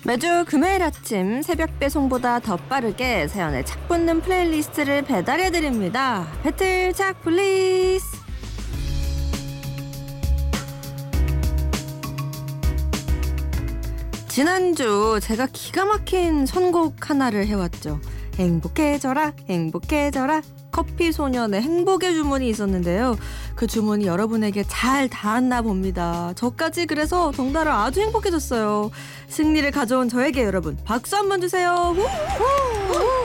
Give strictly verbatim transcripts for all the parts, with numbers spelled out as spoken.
매주 금요일 아침 새벽 배송보다 더 빠르게 사연에 착 붙는 플레이리스트를 배달해드립니다. 배틀 착 플리즈. 지난주 제가 기가 막힌 선곡 하나를 해왔죠. 행복해져라 행복해져라 커피 소년의 행복의 주문이 있었는데요. 그 주문이 여러분에게 잘 닿았나 봅니다. 저까지 그래서 덩달아 아주 행복해졌어요. 승리를 가져온 저에게 여러분 박수 한번 주세요. 우! 우! 우!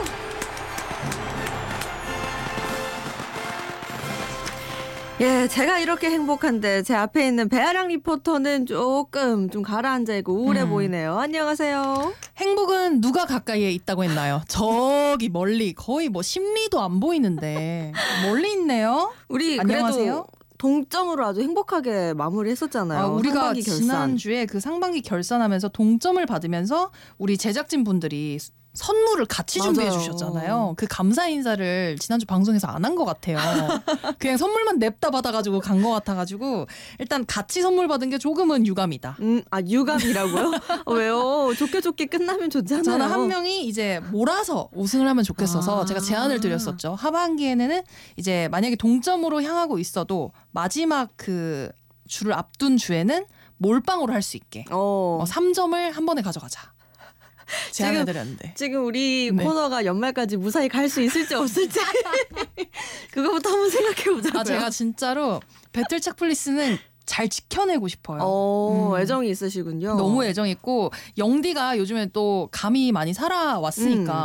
예, 제가 이렇게 행복한데 제 앞에 있는 배아량 리포터는 조금 좀 가라앉아 있고 우울해 음. 보이네요. 안녕하세요. 행복은 누가 가까이에 있다고 했나요? 저기 멀리 거의 뭐 십리도 안 보이는데 멀리 있네요. 우리 안녕하세요. 그래도 동점으로 아주 행복하게 마무리했었잖아요. 아, 우리가 상반기 결산. 지난주에 그 상반기 결산하면서 동점을 받으면서 우리 제작진 분들이 선물을 같이 맞아요. 준비해 주셨잖아요. 그 감사 인사를 지난주 방송에서 안 한 것 같아요. 그냥 선물만 냅다 받아가지고 간 것 같아가지고 일단 같이 선물 받은 게 조금은 유감이다. 음, 아 유감이라고요? 어, 왜요? 좋게 좋게 끝나면 좋잖아요. 저는 한 명이 이제 몰아서 우승을 하면 좋겠어서 아. 제가 제안을 드렸었죠. 하반기에는 이제 만약에 동점으로 향하고 있어도 마지막 그 주를 앞둔 주에는 몰빵으로 할 수 있게 어. 어, 삼 점을 한 번에 가져가자. 제안을 드렸는데 지금 우리 네. 코너가 연말까지 무사히 갈 수 있을지 없을지 그거부터 한번 생각해보자고요. 아, 제가 진짜로 배틀 착플리스는 잘 지켜내고 싶어요. 어, 음. 애정이 있으시군요. 너무 애정 있고 영디가 요즘에 또 감이 많이 살아왔으니까 음.